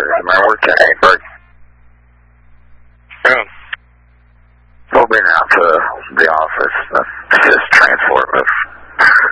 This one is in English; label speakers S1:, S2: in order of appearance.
S1: man. We're taking break.
S2: Yeah.
S1: We'll be out to the office. Just transport us.